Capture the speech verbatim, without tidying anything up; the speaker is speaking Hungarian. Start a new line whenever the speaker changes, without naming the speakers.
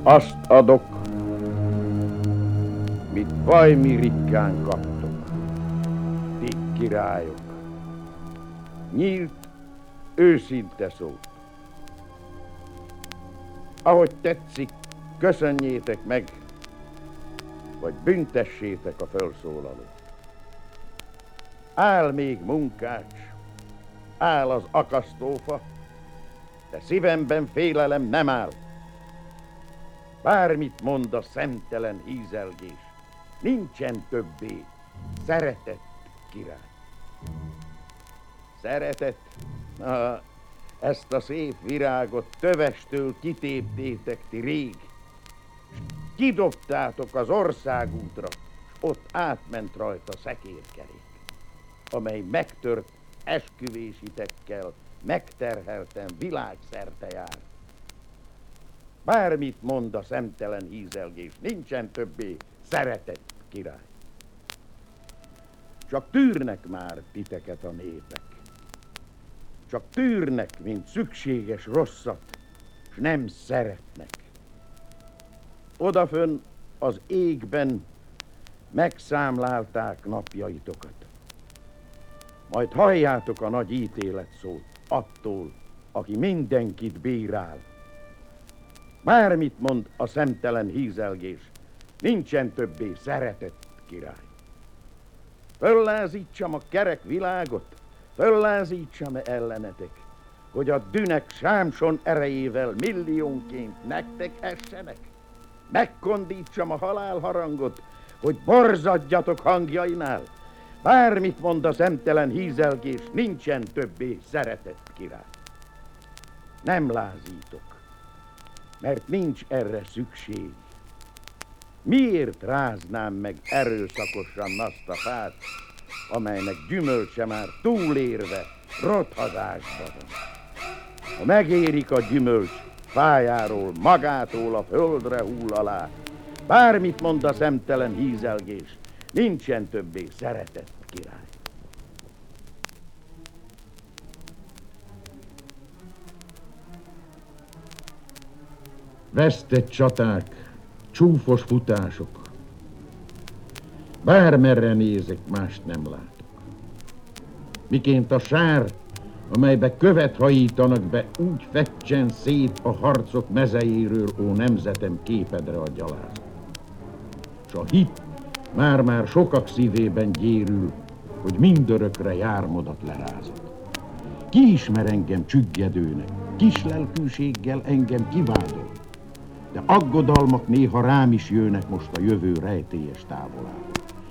Azt adok, mit vajmi rikkán kaptok, ti királyok. Nyílt, őszinte szót. Ahogy tetszik, köszönjétek meg, vagy büntessétek a felszólalót. Áll még munkács, áll az akasztófa, de szívemben félelem nem áll. Bármit mond a szemtelen hízelgés, nincsen többé szeretett király. Szeretett? Na, ezt a szép virágot tövestől kitéptétek ti rég, s kidobtátok az országútra, s ott átment rajta szekérkerék, amely megtört esküvésitekkel megterhelten világszerte jár. Bármit mond a szemtelen hízelgés, nincsen többé szeretett király. Csak tűrnek már titeket a népek. Csak tűrnek, mint szükséges rosszat, s nem szeretnek. Odafönn az égben megszámlálták napjaitokat. Majd halljátok a nagy ítélet szót attól, aki mindenkit bírál. Bármit mond a szemtelen hízelgés, nincsen többé szeretett király. Föllázítsam a kerek világot, föllázítsam ellenetek, hogy a dünek Sámson erejével milliónként nektek essenek. Megkondítsam a halálharangot, hogy borzadjatok hangjainál. Bármit mond a szemtelen hízelgés, nincsen többé szeretett király. Nem lázítok, mert nincs erre szükség. Miért ráznám meg erőszakosan azt a fát, amelynek gyümölcse már túlérve rothadásban van? Ha megérik a gyümölcs, fájáról, magától a földre hull alá. Bármit mond a szemtelen hízelgés, nincsen többé szeretett király.
Vesztett csaták, csúfos futások. Bármerre nézek, mást nem látok. Miként a sár, amelybe követ hajítanak be, úgy feccsen szét a harcok mezejéről, ó nemzetem, képedre a gyalázat. S a hit már-már sokak szívében gyérül, hogy mindörökre jármodat lerázat. Ki ismer engem csüggedőnek, kis lelkűséggel engem kivádol, de aggodalmak néha rám is jönnek most a jövő rejtélyes távolában.